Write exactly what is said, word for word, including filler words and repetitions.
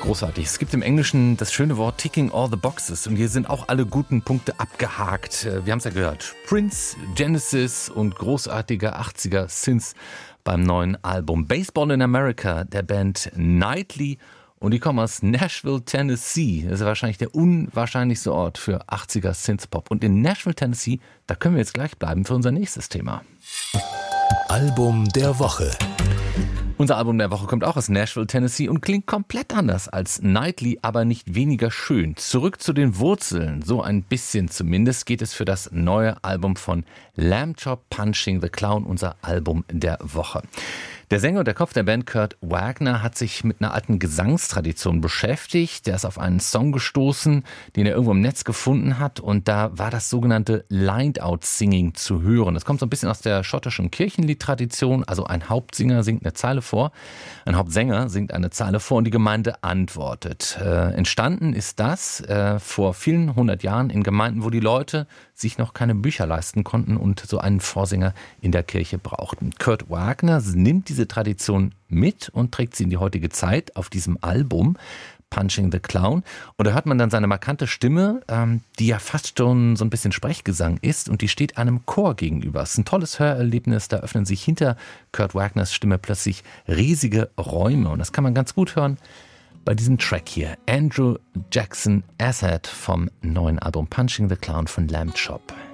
Großartig. Es gibt im Englischen das schöne Wort ticking all the boxes und hier sind auch alle guten Punkte abgehakt. Wir haben es ja gehört. Prince, Genesis und großartiger achtziger Synths beim neuen Album Baseball in America der Band Nightly. Und die kommen aus Nashville, Tennessee. Das ist wahrscheinlich der unwahrscheinlichste Ort für achtziger Synthpop. Und in Nashville, Tennessee, da können wir jetzt gleich bleiben für unser nächstes Thema. Album der Woche. Unser Album der Woche kommt auch aus Nashville, Tennessee und klingt komplett anders als Nightly, aber nicht weniger schön. Zurück zu den Wurzeln, so ein bisschen zumindest, geht es für das neue Album von Lamb Chop, Punching the Clown, unser Album der Woche. Der Sänger und der Kopf der Band, Kurt Wagner, hat sich mit einer alten Gesangstradition beschäftigt. Der ist auf einen Song gestoßen, den er irgendwo im Netz gefunden hat. Und da war das sogenannte Lined-Out-Singing zu hören. Das kommt so ein bisschen aus der schottischen Kirchenliedtradition. Also ein Hauptsinger singt eine Zeile vor, ein Hauptsänger singt eine Zeile vor und die Gemeinde antwortet. Äh, entstanden ist das äh, vor vielen hundert Jahren in Gemeinden, wo die Leute sich noch keine Bücher leisten konnten und so einen Vorsänger in der Kirche brauchten. Kurt Wagner nimmt diese Tradition mit und trägt sie in die heutige Zeit auf diesem Album Punching the Clown. Und da hört man dann seine markante Stimme, ähm, die ja fast schon so ein bisschen Sprechgesang ist und die steht einem Chor gegenüber. Es ist ein tolles Hörerlebnis, da öffnen sich hinter Kurt Wagners Stimme plötzlich riesige Räume und das kann man ganz gut hören bei diesem Track hier. Andrew Jackson Asset vom neuen Album Punching the Clown von Lamb Chop.